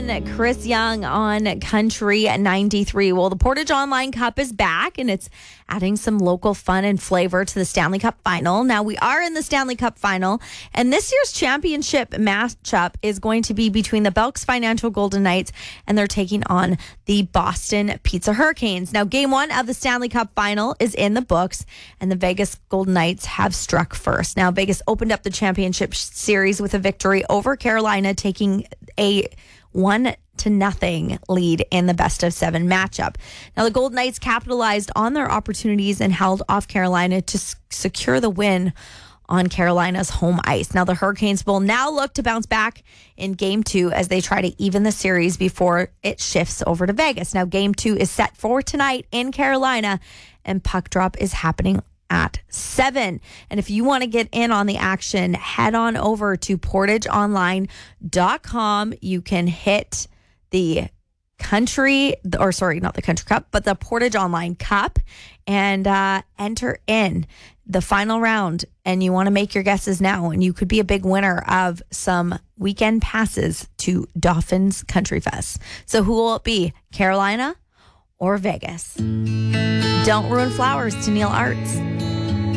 7, Chris Young on Country 93. Well, the Portage Online Cup is back, and it's adding some local fun and flavor to the Stanley Cup Final. Now, we are in the Stanley Cup Final, and this year's championship matchup is going to be between the Belks Financial Golden Knights, and they're taking on the Boston Pizza Hurricanes. Now, Game 1 of the Stanley Cup Final is in the books, and the Vegas Golden Knights have struck first. Now, Vegas opened up the championship series with a victory over Carolina, taking a 1-0 lead in the best of 7 matchup. Now, the Golden Knights capitalized on their opportunities and held off Carolina to secure the win on Carolina's home ice. Now, the Hurricanes will now look to bounce back in Game 2 as they try to even the series before it shifts over to Vegas. Now, Game 2 is set for tonight in Carolina, and puck drop is happening at 7. And if you want to get in on the action, head on over to portageonline.com. You can hit the Country, or sorry, not the Country Cup, but the Portage Online Cup, and enter in the final round. And you want to make your guesses now, and you could be a big winner of some weekend passes to Dolphins Country Fest. So who will it be, Carolina or Vegas? Don't Ruin Flowers to Neil Arts.